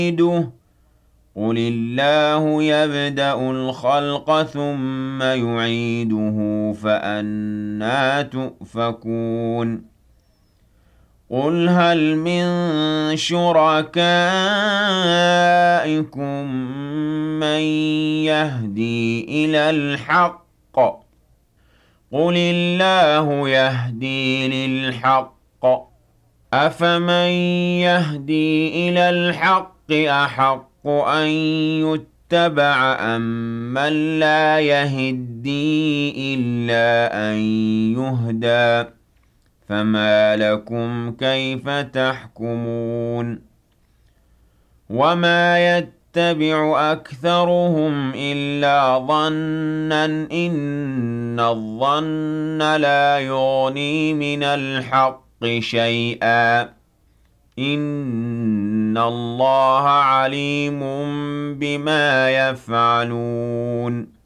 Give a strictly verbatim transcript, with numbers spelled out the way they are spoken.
قُلِ اللَّهُ يَبْدَأُ الْخَلْقَ ثُمَّ يُعِيدُهُ فَأَنَّىٰ تُؤْفَكُونَ قُلْ هَلْ مِن شُرَكَائِكُم مَّن يَهْدِي إِلَى الْحَقِّ ۚ قُلِ اللَّهُ يَهْدِي لِلْحَقِّ ۗ أَفَمَن يَهْدِي إِلَى الْحَقِّ أَحَقُّ أَن يُتَّبَعَ أَمَّن لَّا يَهِدِّي إِلَّا أَن يُهْدَىٰ ۖ فَمَا لَكُمْ كَيْفَ تَحْكُمُونَ وَمَا يَتَّبِعُ أَكْثَرُهُمْ إِلَّا ظَنًّا ۚ إِنَّ الظَّنَّ لَا يُغْنِي مِنَ الْحَقِّ شَيْئًا ۚ إِنَّ اللَّهَ عَلِيمٌ بِمَا يَفْعَلُونَ